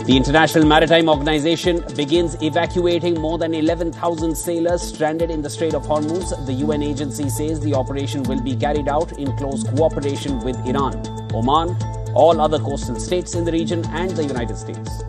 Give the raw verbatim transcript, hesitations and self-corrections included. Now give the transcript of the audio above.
The International Maritime Organization begins evacuating more than eleven thousand sailors stranded in the Strait of Hormuz. The U N agency says the operation will be carried out in close cooperation with Iran, Oman, all other coastal states in the region and the United States.